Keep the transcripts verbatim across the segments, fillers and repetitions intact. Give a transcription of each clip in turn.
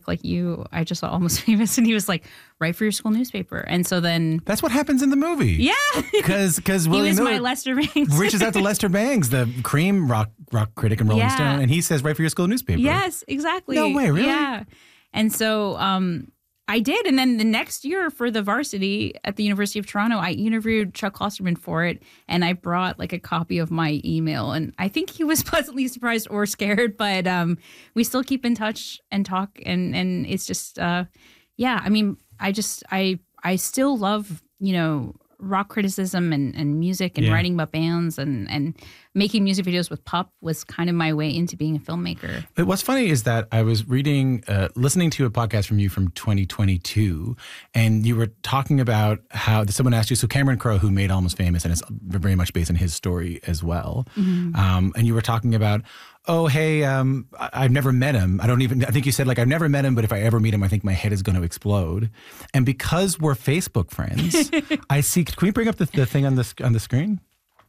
like you. I just saw Almost Famous. And he was like, write for your school newspaper. And so then. That's what happens in the movie. Yeah. Because because William He was Miller my Lester Bangs. reaches out to Lester Bangs, the Cream rock rock critic and Rolling Yeah. Stone, and he says, write for your school newspaper. Yes, exactly. No way, really? Yeah. And so um, I did. And then the next year for the Varsity at the University of Toronto, I interviewed Chuck Klosterman for it. And I brought like a copy of my email. And I think he was pleasantly surprised or scared. But um, we still keep in touch and talk. And, and it's just, uh, yeah, I mean, I just, I, I still love, you know, rock criticism and, and music and Yeah. writing about bands and, and making music videos with Pup was kind of my way into being a filmmaker. But what's funny is that I was reading, uh, listening to a podcast from you from twenty twenty-two, and you were talking about how someone asked you, so Cameron Crowe, who made Almost Famous, and it's very much based on his story as well. Mm-hmm. Um, and you were talking about, oh, hey, um, I- I've never met him. I don't even, I think you said, like, I've never met him, but if I ever meet him, I think my head is going to explode. And because we're Facebook friends, I see, can we bring up the, the thing on the, sc- on the screen?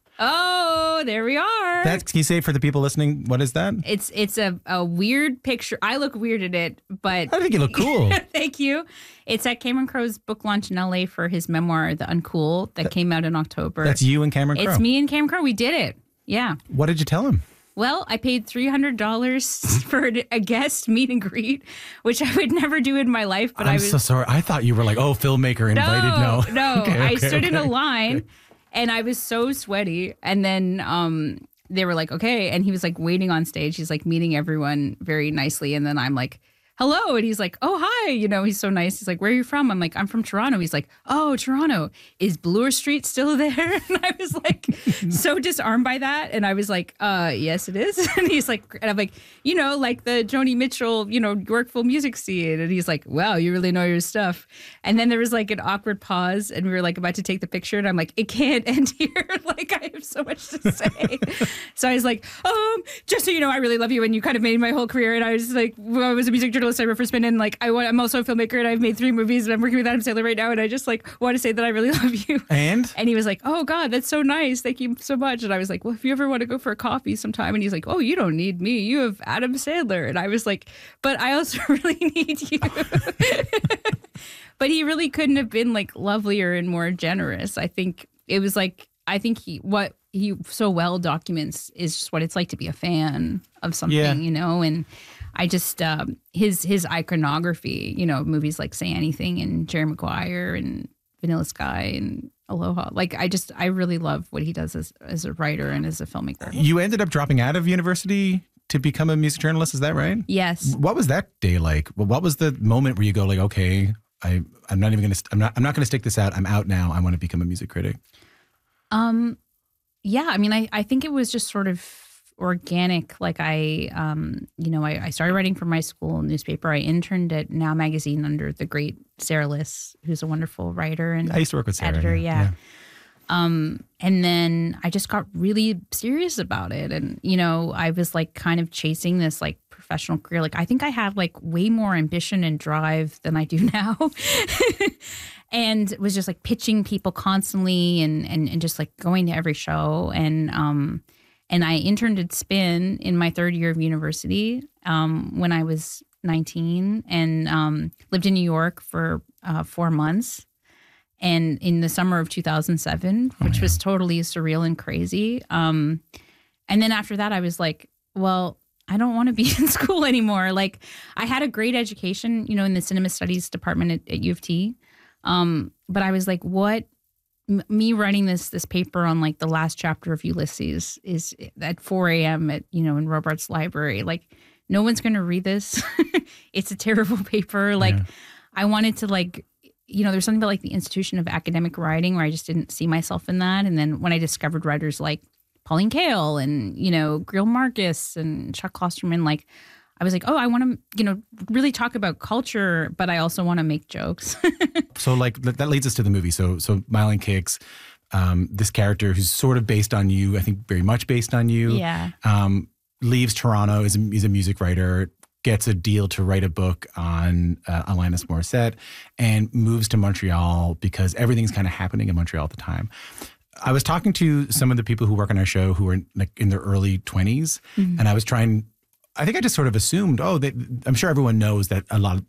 Oh, there we are. That, can you say for the people listening, what is that? It's it's a, a weird picture. I look weird in it, but I think you look cool. thank you. It's at Cameron Crowe's book launch in L A for his memoir, The Uncool, that came out in October. That's you and Cameron Crowe. It's me and Cameron Crowe. We did it. Yeah. What did you tell him? Well, I paid three hundred dollars for a guest meet and greet, which I would never do in my life. But I'm I was so sorry. I thought you were like, oh, filmmaker invited. No, No, no. Okay, I okay, stood in a okay. line and I was so sweaty. And then um, they were like, okay. And he was like waiting on stage. He's like meeting everyone very nicely. And then I'm like, hello. And he's like, oh, hi. You know, he's so nice. He's like, where are you from? I'm like, I'm from Toronto. He's like, oh, Toronto. Is Bloor Street still there? And I was like, so disarmed by that. And I was like, uh, yes, it is. And he's like, and I'm like, you know, like the Joni Mitchell, you know, Yorkville music scene. And he's like, wow, you really know your stuff. And then there was like an awkward pause and we were like about to take the picture. And I'm like, it can't end here. Like, I have so much to say. So I was like, um, just so you know, I really love you. And you kind of made my whole career. And I was like, well, I was a music journalist. I wrote for Spin. And like, I want, I'm also a filmmaker and I've made three movies and I'm working with Adam Sandler right now. And I just like want to say that I really love you. And? And he was like, oh God, that's so nice. Thank you so much. And I was like, well, if you ever want to go for a coffee sometime. And he's like, oh, you don't need me. You have Adam Sandler. And I was like, but I also really need you. But he really couldn't have been like lovelier and more generous. I think it was like, I think he, what he so well documents is just what it's like to be a fan of something, Yeah. you know? And I just, um, his, his iconography, you know, movies like Say Anything and Jerry Maguire and Vanilla Sky and Aloha. Like, I just, I really love what he does as, as a writer and as a filmmaker. You ended up dropping out of university to become a music journalist. Is that right? Yes. What was that day like? What was the moment where you go like, okay, I, I'm not even going to, I'm not, I'm not going to stick this out. I'm out now. I want to become a music critic. Um, yeah, I mean, I, I think it was just sort of organic. Like I, um, you know, I, I started writing for my school newspaper. I interned at Now Magazine under the great Sarah Liss, who's a wonderful writer and I used to work with Sarah. editor. yeah. Yeah. Um, and then I just got really serious about it. And, you know, I was like kind of chasing this like professional career. Like I think I had like way more ambition and drive than I do now. And was just like pitching people constantly and, and, and just like going to every show. And, um, and I interned at Spin in my third year of university, um, when I was nineteen and, um, lived in New York for, uh, four months. And in the summer of two thousand seven, which oh, yeah. was totally surreal and crazy. Um, and then after that, I was like, well, I don't want to be in school anymore. Like I had a great education, you know, in the cinema studies department at, at U of T. Um, but I was like, what, M- me writing this, this paper on like the last chapter of Ulysses is at four a.m. at, you know, in Robarts Library. Like no one's going to read this. It's a terrible paper. Like yeah. I wanted to like, you know, there's something about like the institution of academic writing where I just didn't see myself in that. And then when I discovered writers like Pauline Kael and, you know, Greil Marcus and Chuck Klosterman, like I was like, oh, I want to, you know, really talk about culture, but I also want to make jokes. So like that leads us to the movie. So, so Mylan Kicks, um, this character who's sort of based on you, I think very much based on you, yeah. um, leaves Toronto, is a, is a music writer, gets a deal to write a book on uh, Alanis Morissette and moves to Montreal because everything's kind of happening in Montreal at the time. I was talking to some of the people who work on our show who are like in their early twenties, mm-hmm. and I was trying, I think I just sort of assumed, oh, they, I'm sure everyone knows that a lot of